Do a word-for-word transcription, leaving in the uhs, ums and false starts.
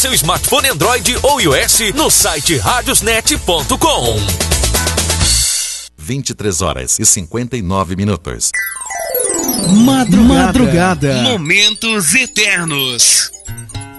seu smartphone Android ou iOS no site radiosnet ponto com. vinte e três horas e cinquenta e nove minutos. Madrugada. Madrugada. Momentos eternos.